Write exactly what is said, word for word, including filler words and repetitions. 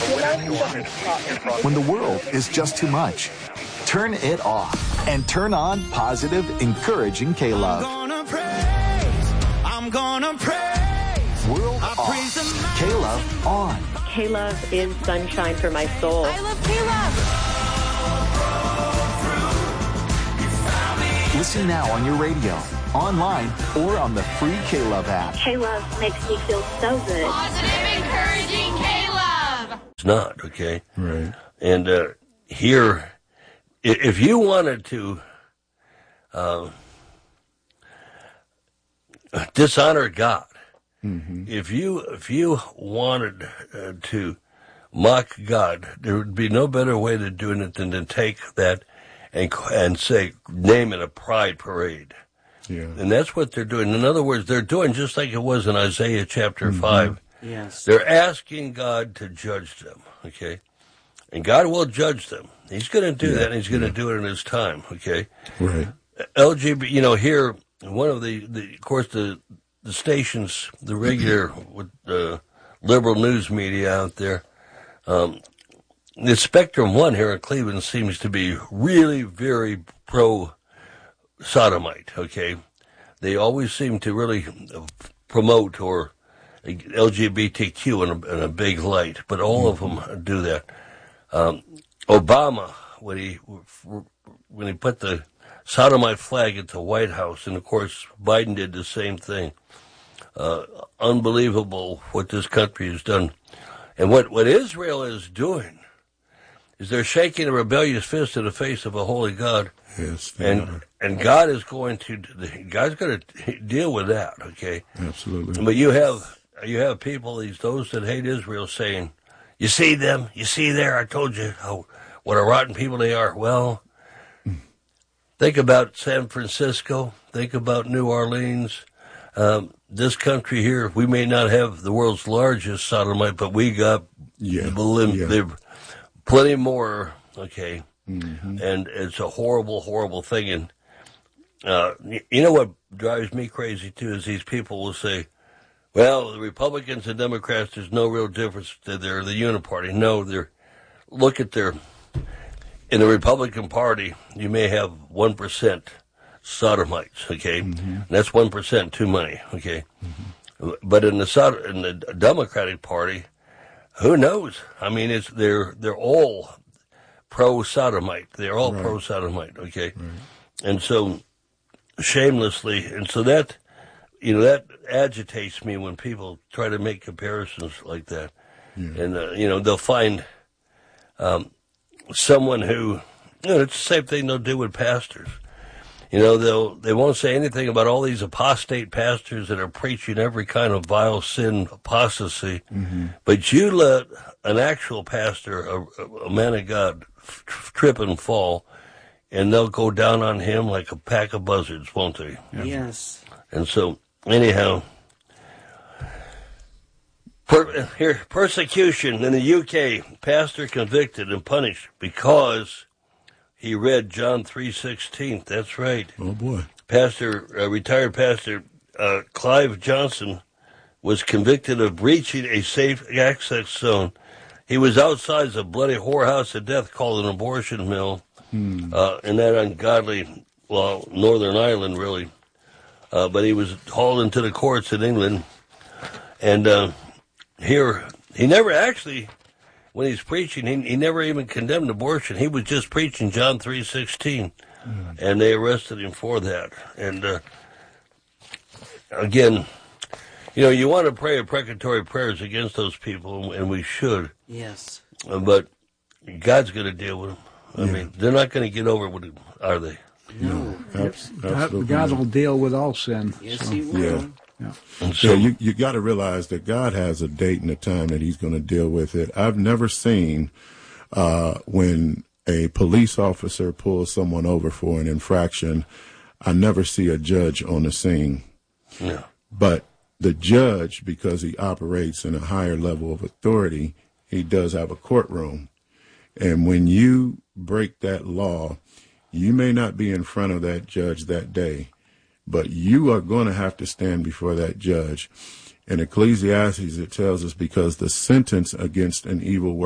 When the world is just too much, turn it off and turn on positive, encouraging K-Love. I'm gonna praise, I'm gonna praise. World I off, praise K-Love on. K-Love is sunshine for my soul. I love K-Love. Listen now on your radio, online, or on the free K-Love app. K-Love makes me feel so good. Positive, encouraging K-Love. It's not, okay? Right. And uh, here, if you wanted to uh, dishonor God, mm-hmm. if you if you wanted uh, to mock God, there would be no better way to do it than to take that and and say, name it a pride parade. Yeah. And that's what they're doing. In other words, they're doing just like it was in Isaiah chapter mm-hmm. five. Yes. They're asking God to judge them, okay? And God will judge them. He's going to do yeah, that, and he's going to yeah. do it in his time, okay? Right. L G B T, you know, here, one of the, the of course, the the stations, the regular with the liberal news media out there, um, the Spectrum One here in Cleveland seems to be really very pro-sodomite, okay? They always seem to really promote or L G B T Q in a, in a big light, but all of them do that. Um, Obama, when he when he put the sodomite flag at the White House, and of course Biden did the same thing. Uh, unbelievable what this country has done, and what what Israel is doing is they're shaking a rebellious fist in the face of a holy God. Yes, and are. and God is going to God's going to deal with that. Okay, absolutely. But you have. You have people, these those that hate Israel, saying, "You see them? You see there? I told you how what a rotten people they are." Well, think about San Francisco. Think about New Orleans. Um, this country here, we may not have the world's largest sodomite, but we got yeah, yeah. plenty more. Okay, mm-hmm. And it's a horrible, horrible thing. And uh, you know what drives me crazy too is these people will say, well, the Republicans and Democrats, there's no real difference. They're the uniparty. No, they're, look at their, in the Republican Party, you may have one percent sodomites, okay? Mm-hmm. And that's one percent too many, okay? Mm-hmm. But in the in the Democratic Party, who knows? I mean, it's they're they're all pro-sodomite. They're all right. pro-sodomite, okay? Right. And so, shamelessly, and so that, you know, that agitates me when people try to make comparisons like that. Yeah. And, uh, you know, they'll find um, someone who, you know, it's the same thing they'll do with pastors. You know, they'll, they won't say anything about all these apostate pastors that are preaching every kind of vile sin, apostasy. Mm-hmm. But you let an actual pastor, a, a man of God, f- trip and fall, and they'll go down on him like a pack of buzzards, won't they? Yes. And so, anyhow, per, here persecution in the U K, pastor convicted and punished because he read John three sixteen. That's right. Oh boy. Pastor, uh, retired pastor uh, Clive Johnson was convicted of breaching a safe access zone. He was outside a bloody whorehouse of death called an abortion mill hmm. uh, in that ungodly, well, Northern Ireland, really. Uh, but he was hauled into the courts in England. And uh, here, he never actually, when he's preaching, he, he never even condemned abortion. He was just preaching John three sixteen. Mm. And they arrested him for that. And uh, again, you know, you want to pray imprecatory prayers against those people, and we should. Yes. Uh, but God's going to deal with them. I yeah. mean, they're not going to get over with it, are they? No. Abs- God, God will deal with all sin. Yes, so. he will. Yeah. Yeah. And So so you you got to realize that God has a date and a time that he's going to deal with it. I've never seen uh, when a police officer pulls someone over for an infraction, I never see a judge on the scene. Yeah. But the judge, because he operates in a higher level of authority, he does have a courtroom. And when you break that law, you may not be in front of that judge that day, but you are going to have to stand before that judge. In Ecclesiastes, it tells us because the sentence against an evil work